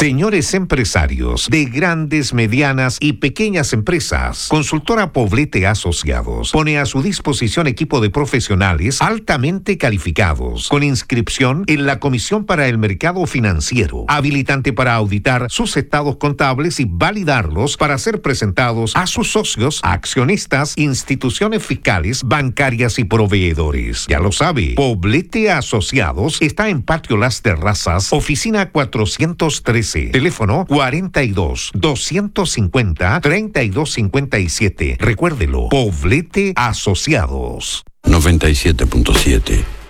Señores empresarios de grandes, medianas y pequeñas empresas, Consultora Poblete Asociados pone a su disposición equipo de profesionales altamente calificados, con inscripción en la Comisión para el Mercado Financiero, habilitante para auditar sus estados contables y validarlos para ser presentados a sus socios, accionistas, instituciones fiscales, bancarias y proveedores. Ya lo sabe, Poblete Asociados está en Patio Las Terrazas, oficina 413. Teléfono 42-250-3257. Recuérdelo, Poblete Asociados. 97.7